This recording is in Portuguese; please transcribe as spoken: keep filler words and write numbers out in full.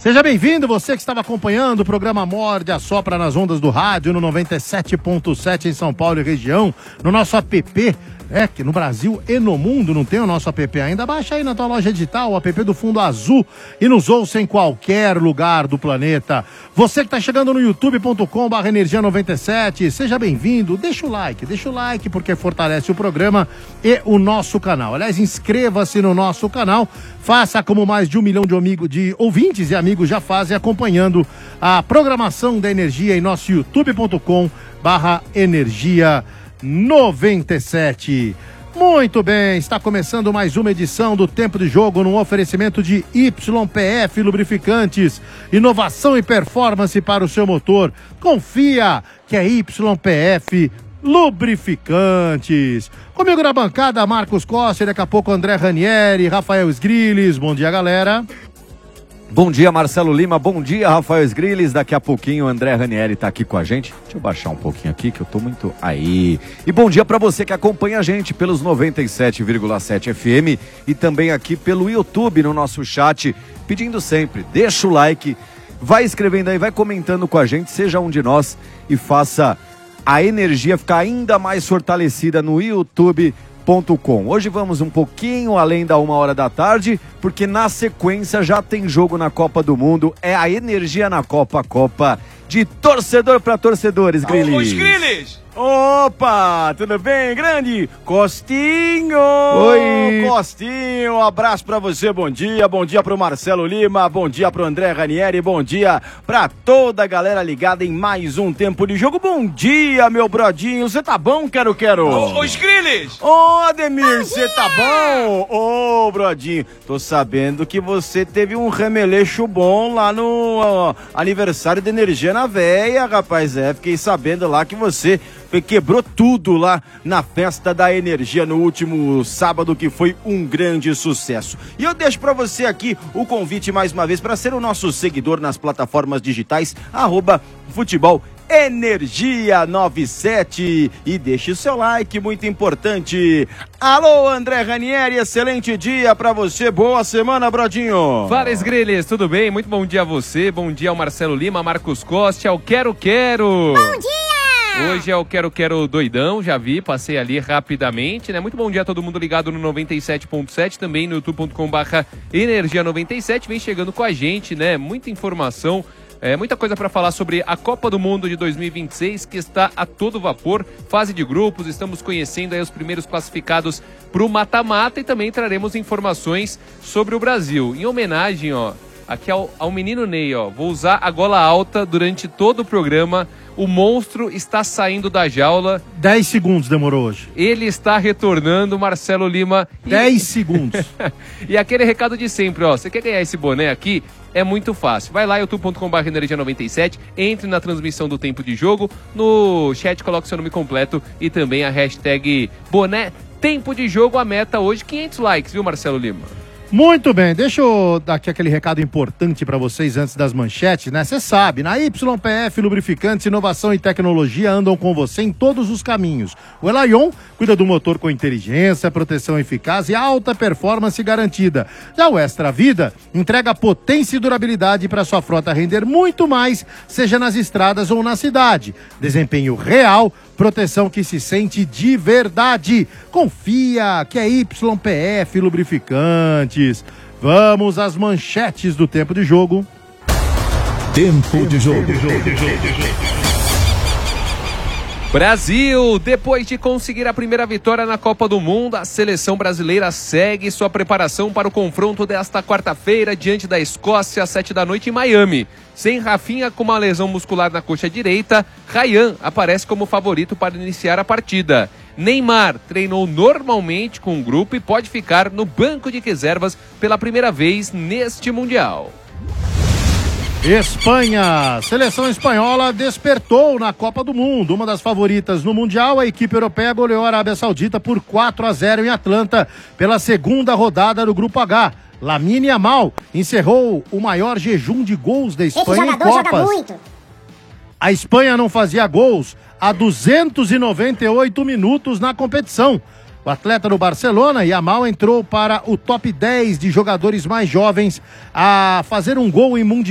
Seja bem-vindo, você que estava acompanhando o programa Morde a Sopra nas ondas do rádio, no noventa e sete ponto sete em São Paulo e região, no nosso app, é que no Brasil e no mundo não tem o nosso app ainda, baixa aí na tua loja digital, o app do Fundo Azul, e nos ouça em qualquer lugar do planeta. Você que está chegando no youtube ponto com barra energia noventa e sete, seja bem-vindo, deixa o like, deixa o like porque fortalece o programa e o nosso canal. Aliás, inscreva-se no nosso canal, faça como mais de um milhão de, amigo, de ouvintes e amigos já fazem, acompanhando a programação da Energia em nosso youtube ponto com barra energia noventa e sete. Muito bem, está começando mais uma edição do Tempo de Jogo num oferecimento de Y P F Lubrificantes, inovação e performance para o seu motor. Confia que é Y P F Lubrificantes. Comigo na bancada, Marcos Costa, daqui a pouco André Ranieri, Rafael Sgrilles. Bom dia, galera. Bom dia, Marcelo Lima. Bom dia, Rafael Sgrilles. Daqui a pouquinho o André Ranieri tá aqui com a gente. Deixa eu baixar um pouquinho aqui que eu tô muito... Aí. E bom dia para você que acompanha a gente pelos noventa e sete vírgula sete F M e também aqui pelo YouTube no nosso chat, pedindo sempre, deixa o like, vai escrevendo aí, vai comentando com a gente, seja um de nós e faça a energia ficar ainda mais fortalecida no YouTube ponto com. Hoje vamos um pouquinho além da uma hora da tarde, porque na sequência já tem jogo na Copa do Mundo, é a energia na Copa, Copa de torcedor para torcedores, Grillis. Os Grillis! Opa, tudo bem, grande? Costinho! Oi! Costinho, um abraço pra você, bom dia, bom dia pro Marcelo Lima, bom dia pro André Ranieri, bom dia pra toda a galera ligada em mais um Tempo de Jogo. Bom dia, meu brodinho, você tá bom, quero, quero? Ô, os Grillis! Ô, Ademir, você tá bom? Ô, brodinho, tô sabendo que você teve um remeleixo bom lá no ó, aniversário da Energia na Veia, rapaz, é, fiquei sabendo lá que você... quebrou tudo lá na festa da Energia no último sábado, que foi um grande sucesso. E eu deixo pra você aqui o convite mais uma vez para ser o nosso seguidor nas plataformas digitais, arroba futebol Energia noventa e sete, e deixe o seu like, muito importante. Alô, André Ranieri, excelente dia pra você, boa semana, brodinho. Fala, Sgrillis, tudo bem? Muito bom dia a você, bom dia ao Marcelo Lima, Marcos Costa, ao Quero Quero. Bom dia! Hoje é o Quero Quero doidão, já vi, passei ali rapidamente, né? Muito bom dia a todo mundo ligado no noventa e sete ponto sete, também no youtube ponto com barra energia noventa e sete, vem chegando com a gente, né? Muita informação, é, muita coisa para falar sobre a Copa do Mundo de dois mil e vinte e seis, que está a todo vapor, fase de grupos, estamos conhecendo aí os primeiros classificados para o mata-mata e também traremos informações sobre o Brasil. Em homenagem, ó, aqui ao, ao menino Ney, ó, vou usar a gola alta durante todo o programa. O monstro está saindo da jaula. dez segundos demorou hoje. Ele está retornando, Marcelo Lima. dez segundos. E aquele recado de sempre, ó. Você quer ganhar esse boné aqui? É muito fácil. Vai lá, youtube ponto com barra energia noventa e sete, entre na transmissão do Tempo de Jogo, no chat coloque seu nome completo e também a hashtag boné Tempo de Jogo. A meta hoje, quinhentos likes, viu, Marcelo Lima? Muito bem, deixa eu dar aqui aquele recado importante para vocês antes das manchetes, né? Você sabe, na Y P F Lubrificantes, inovação e tecnologia andam com você em todos os caminhos. O Elayon cuida do motor com inteligência, proteção eficaz e alta performance garantida. Já o Extra Vida entrega potência e durabilidade para sua frota render muito mais, seja nas estradas ou na cidade. Desempenho real, proteção que se sente de verdade. Confia que é Y P F Lubrificantes. Vamos às manchetes do Tempo de Jogo. Tempo de Jogo. Brasil, depois de conseguir a primeira vitória na Copa do Mundo, a seleção brasileira segue sua preparação para o confronto desta quarta-feira diante da Escócia às sete da noite em Miami. Sem Rafinha com uma lesão muscular na coxa direita, Ryan aparece como favorito para iniciar a partida. Neymar treinou normalmente com o grupo e pode ficar no banco de reservas pela primeira vez neste Mundial. Espanha, seleção espanhola despertou na Copa do Mundo. Uma das favoritas no Mundial, a equipe europeia goleou a Arábia Saudita por quatro a zero em Atlanta pela segunda rodada do Grupo H. Lamine Yamal encerrou o maior jejum de gols da Espanha em Copas. Joga muito. A Espanha não fazia gols há duzentos e noventa e oito minutos na competição. O atleta do Barcelona, Yamal, entrou para o top dez de jogadores mais jovens a fazer um gol em Mundial.